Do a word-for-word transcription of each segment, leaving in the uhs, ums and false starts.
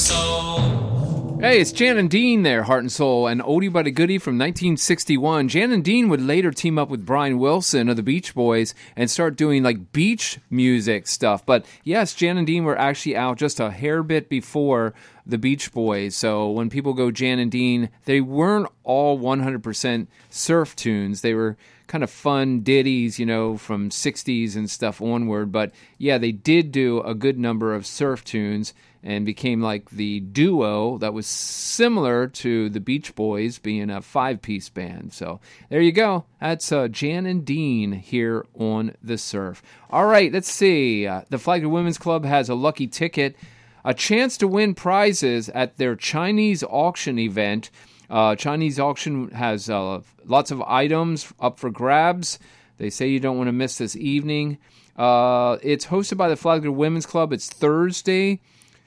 Soul. Hey, it's Jan and Dean there, Heart and Soul, an oldie but a goodie from nineteen sixty-one. Jan and Dean would later team up with Brian Wilson of the Beach Boys and start doing like beach music stuff. But yes, Jan and Dean were actually out just a hair bit before the Beach Boys. So when people go Jan and Dean, they weren't all one hundred percent surf tunes. They were kind of fun ditties, you know, from sixties and stuff onward. But yeah, they did do a good number of surf tunes and became like the duo that was similar to the Beach Boys being a five-piece band. So there you go. That's uh, Jan and Dean here on The Surf. All right, let's see. Uh, the Flagler Women's Club has a lucky ticket, a chance to win prizes at their Chinese auction event. Uh, Chinese auction has uh, lots of items up for grabs. They say you don't want to miss this evening. Uh, it's hosted by the Flagler Women's Club. It's Thursday,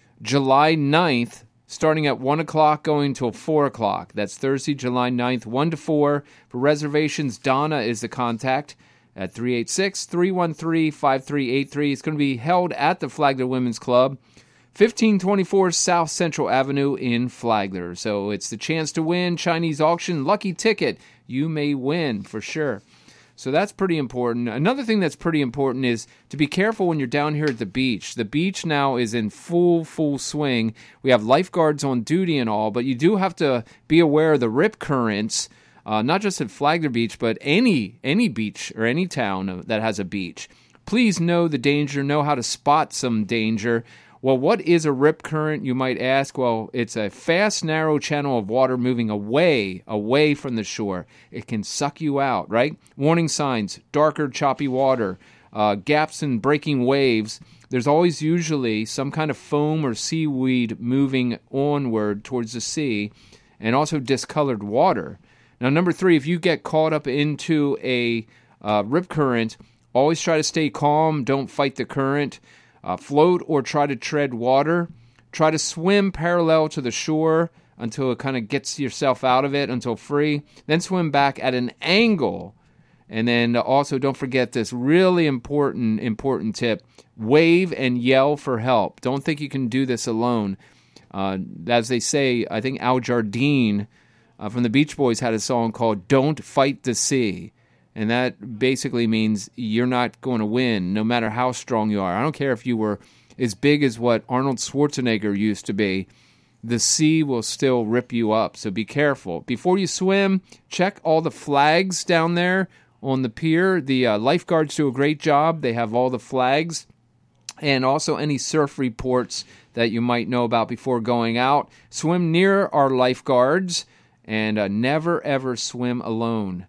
July ninth, starting at one o'clock, going till four o'clock. That's Thursday, July ninth, one to four. For reservations, Donna is the contact at three eight six, three one three, five three eight three. It's going to be held at the Flagler Women's Club, fifteen twenty-four South Central Avenue in Flagler. So it's the chance to win Chinese auction lucky ticket. You may win for sure. So that's pretty important. Another thing that's pretty important is to be careful when you're down here at the beach. The beach now is in full, full swing. We have lifeguards on duty and all, but you do have to be aware of the rip currents, uh, not just at Flagler Beach, but any any beach or any town that has a beach. Please know the danger, know how to spot some danger. Well, what is a rip current, you might ask? Well, it's a fast, narrow channel of water moving away, away from the shore. It can suck you out, right? Warning signs, darker, choppy water, uh, gaps in breaking waves. There's always usually some kind of foam or seaweed moving onward towards the sea, and also discolored water. Now, number three, if you get caught up into a uh, rip current, always try to stay calm. Don't fight the current. Uh, float or try to tread water. Try to swim parallel to the shore until it kind of gets yourself out of it, until free. Then swim back at an angle. And then also don't forget this really important, important tip. Wave and yell for help. Don't think you can do this alone. Uh, as they say, I think Al Jardine uh, from the Beach Boys had a song called Don't Fight the Sea. And that basically means you're not going to win, no matter how strong you are. I don't care if you were as big as what Arnold Schwarzenegger used to be. The sea will still rip you up, so be careful. Before you swim, check all the flags down there on the pier. The uh, lifeguards do a great job. They have all the flags. And also any surf reports that you might know about before going out. Swim near our lifeguards, and uh, never, ever swim alone.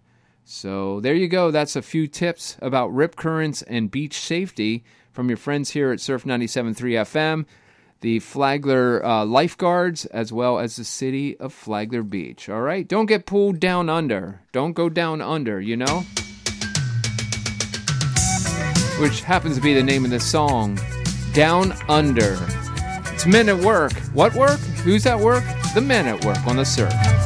So there you go. That's a few tips about rip currents and beach safety from your friends here at Surf ninety-seven point three F M, the Flagler uh, lifeguards, as well as the city of Flagler Beach. All right? Don't get pulled down under. Don't go down under, you know? Which happens to be the name of this song, Down Under. It's Men at Work. What work? Who's at work? The men at work on the surf.